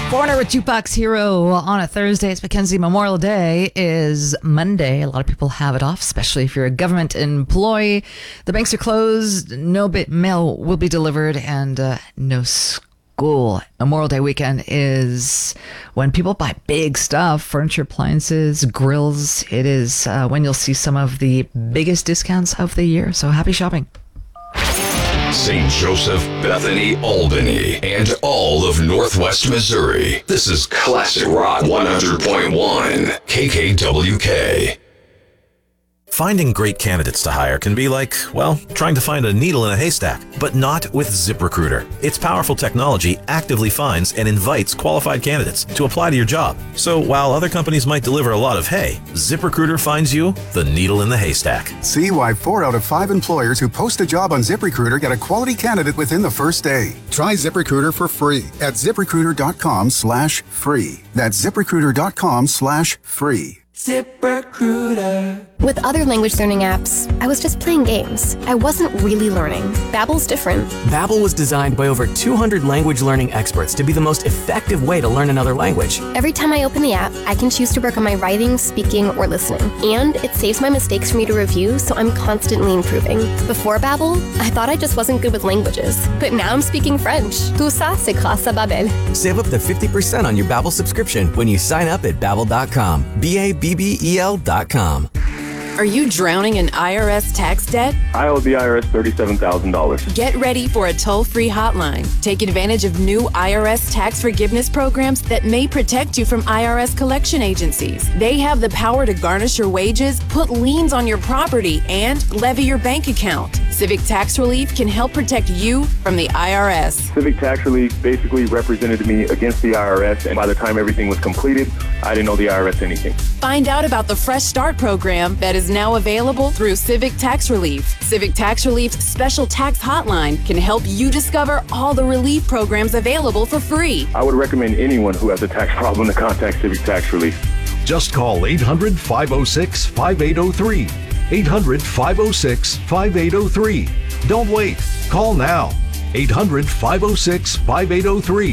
Foreigner with Jukebox Hero on a Thursday. It's Mackenzie. Memorial Day is Monday. A lot of people have it off, especially if you're a government employee. The banks are closed. No mail will be delivered, and no school. Memorial Day weekend is when people buy big stuff, furniture, appliances, grills. It is when you'll see some of the biggest discounts of the year. So happy shopping. St. Joseph, Bethany, Albany, and all of Northwest Missouri. This is Classic Rock 100.1 KKWK. Finding great candidates to hire can be like, well, trying to find a needle in a haystack, but not with ZipRecruiter. Its powerful technology actively finds and invites qualified candidates to apply to your job. So while other companies might deliver a lot of hay, ZipRecruiter finds you the needle in the haystack. See why 4 out of 5 employers who post a job on ZipRecruiter get a quality candidate within the first day. Try ZipRecruiter for free at ZipRecruiter.com/free. That's ZipRecruiter.com/free. ZipRecruiter. With other language learning apps, I was just playing games. I wasn't really learning. Babbel's different. Babbel was designed by over 200 language learning experts to be the most effective way to learn another language. Every time I open the app, I can choose to work on my writing, speaking, or listening. And it saves my mistakes for me to review, so I'm constantly improving. Before Babbel, I thought I just wasn't good with languages. But now I'm speaking French. Tout ça, c'est grâce à Babbel. Save up to 50% on your Babbel subscription when you sign up at Babbel.com. BABBEL.com. Are you drowning in IRS tax debt? I owe the IRS $37,000. Get ready for a toll-free hotline. Take advantage of new IRS tax forgiveness programs that may protect you from IRS collection agencies. They have the power to garnish your wages, put liens on your property, and levy your bank account. Civic Tax Relief can help protect you from the IRS. Civic Tax Relief basically represented me against the IRS, and by the time everything was completed, I didn't owe the IRS anything. Find out about the Fresh Start program that is now available through Civic Tax Relief. Civic Tax Relief's special tax hotline can help you discover all the relief programs available for free. I would recommend anyone who has a tax problem to contact Civic Tax Relief. Just call 800-506-5803. 800-506-5803. Don't wait. Call now. 800-506-5803.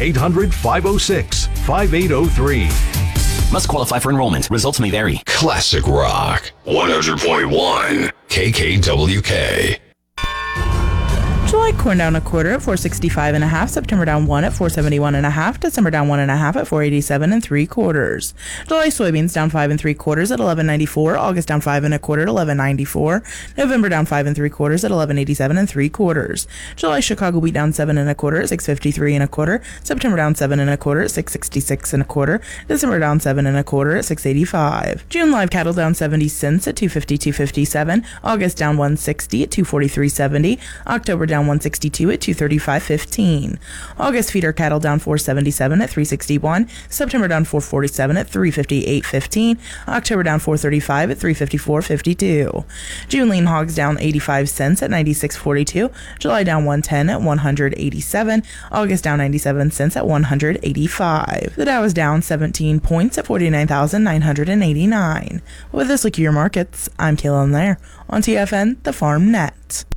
800-506-5803. Must qualify for enrollment. Results may vary. Classic Rock 100.1 KKWK. July corn down a quarter at 465.5, September down 1 at 471.5, December down 1.5 at 487 3/4. July soybeans down 5 3/4 at 11.94, August down 5 1/4 at 11.94, November down 5 3/4 at 11.87 3/4. July Chicago wheat down 7 1/4 at 653 1/4, September down 7 1/4 at 666 1/4, December down 7 1/4 at 685. June live cattle down 70 cents at 250-257, August down 160 at 243.70, October down 162 at 235.15. August feeder cattle down 477 at 361. September down 447 at 358.15. October down 435 at 354.52. June lean hogs down 85 cents at 96.42. July down 110 at 187. August down 97 cents at 185. The Dow is down 17 points at 49,989. With this look at your markets, I'm Kaylin Lair on TFN, the Farm Net.